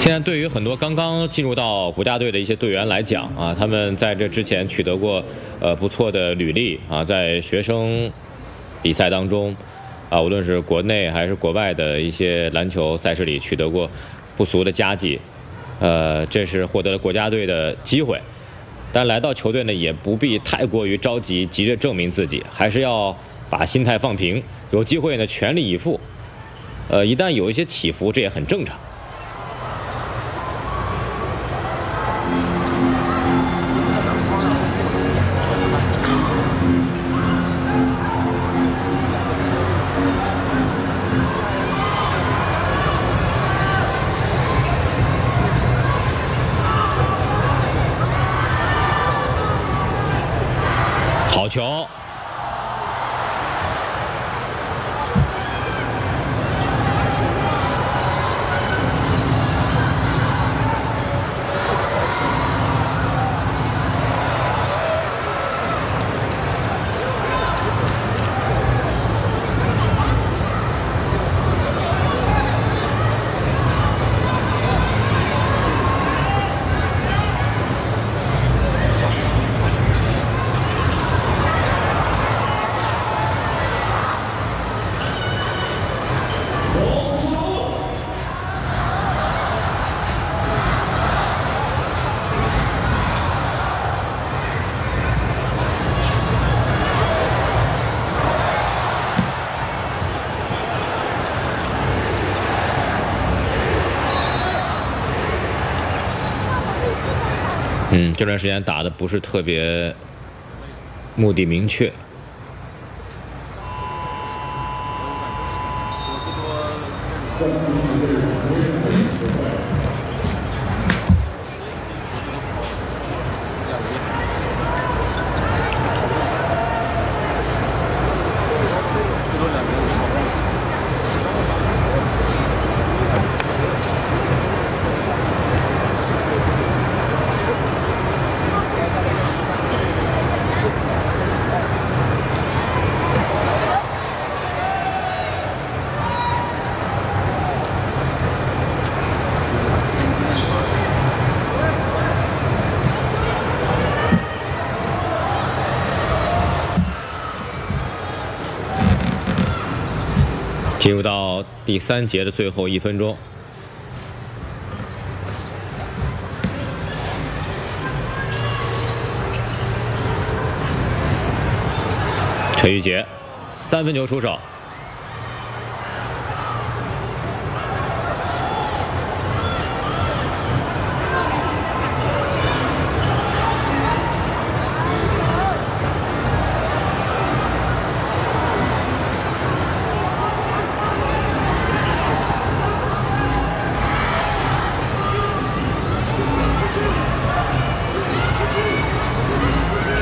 现在对于很多刚刚进入到国家队的一些队员来讲啊，他们在这之前取得过不错的履历啊，在学生比赛当中啊，无论是国内还是国外的一些篮球赛事里取得过不俗的佳绩，这是获得了国家队的机会。但来到球队呢，也不必太过于着急，急着证明自己，还是要把心态放平，有机会呢全力以赴。一旦有一些起伏，这也很正常。好球！这段时间打的不是特别目的明确。进入到第3节的最后1分钟，陈玉洁3分球出手。